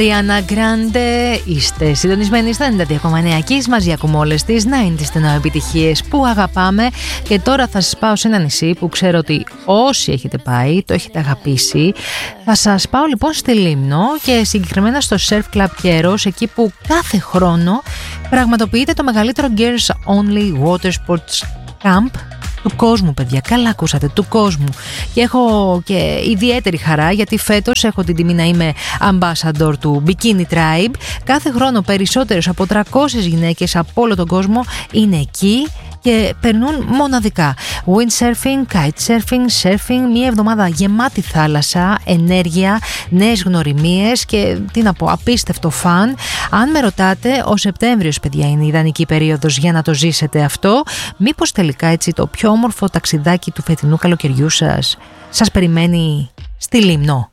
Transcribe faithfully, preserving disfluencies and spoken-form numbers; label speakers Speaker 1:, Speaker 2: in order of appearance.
Speaker 1: Ariana Grande, είστε συντονισμένοι στα ενενήντα δύο κόμμα εννέα Kiss. Μαζί ακούμε όλες τις ενενήντα τενό επιτυχίες που αγαπάμε. Και τώρα θα σας πάω σε ένα νησί που ξέρω ότι όσοι έχετε πάει το έχετε αγαπήσει. Θα σας πάω λοιπόν στη Λίμνο και συγκεκριμένα στο Surf Club Keros, εκεί που κάθε χρόνο πραγματοποιείται το μεγαλύτερο Girls Only Water Sports Camp του κόσμου, παιδιά. Καλά ακούσατε, του κόσμου. Και έχω και ιδιαίτερη χαρά, γιατί φέτος έχω την τιμή να είμαι ambassador του Bikini Tribe. Κάθε χρόνο περισσότερες από τριακόσιες γυναίκες από όλο τον κόσμο είναι εκεί και περνούν μοναδικά. Windsurfing, kitesurfing, surfing, μια εβδομάδα γεμάτη θάλασσα, ενέργεια, νέες γνωριμίες και τι να πω, απίστευτο φαν. Αν με ρωτάτε, ο Σεπτέμβριος, παιδιά, είναι η ιδανική περίοδος για να το ζήσετε αυτό. Μήπως τελικά έτσι το πιο όμορφο ταξιδάκι του φετινού καλοκαιριού σας σας περιμένει στη Λίμνο?